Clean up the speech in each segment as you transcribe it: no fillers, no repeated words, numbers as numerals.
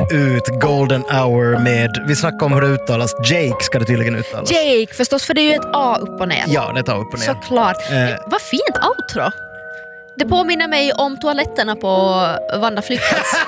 ut Golden Hour med, vi snackade om hur det uttalas, Jake ska det tydligen uttalas. Jake förstås, för det är ju ett A upp och ner. Ja, det tar upp och ner. Såklart. Vad fint outro. Det påminner mig om toaletterna på Vanda flygplats.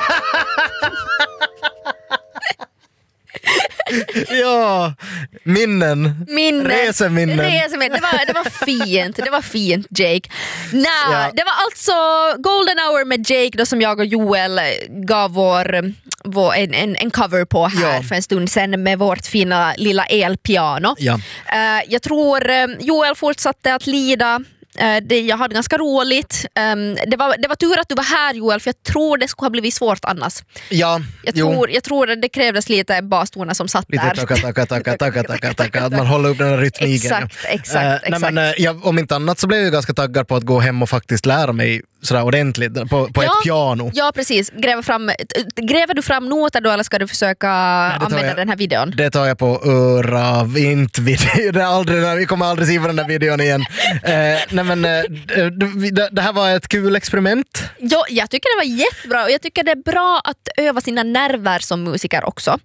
Ja, minnen. Reseminnen. Det var fint. Det var fint, Jake. Det var alltså Golden Hour med Jake då, som jag och Joel gav en cover på här för en stund sedan med vårt fina lilla elpiano. Ja. Jag tror Joel fortsatte att lida. Jag hade ganska roligt. Det var tur att du var här, Joel, för jag tror det skulle ha blivit svårt annars. Ja, jag tror att det krävdes lite bastoner som satt lite där. taka, att man håller upp den här rytmiken. Exakt. Nej, men, om inte annat så blev jag ganska taggad på att gå hem och faktiskt lära mig sådär ordentligt på ett piano. Ja, precis. Gräver du fram noter då, eller ska du försöka använda den här videon? Det tar jag på öra, inte video. Vi kommer aldrig se på den där videon igen. Det här var ett kul experiment. Ja, jag tycker det var jättebra, och jag tycker det är bra att öva sina nerver som musiker också.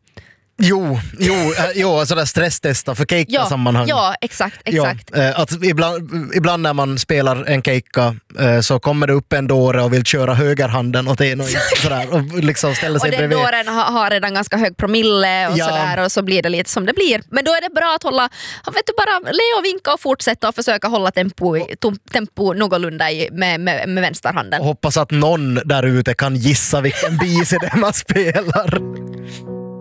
Jo, sådär stresstesta för keikka-sammanhang. Ja, exakt. Att ibland när man spelar en keikka så kommer det upp en dåre och vill köra högerhanden åt en och sådär, och liksom ställa sig bredvid. Och den dåren har redan ganska hög promille och sådär, och så blir det lite som det blir. Men då är det bra att hålla, bara le och vinka och fortsätta och försöka hålla tempo någorlunda med vänsterhanden. Och hoppas att någon där ute kan gissa vilken bis det man spelar.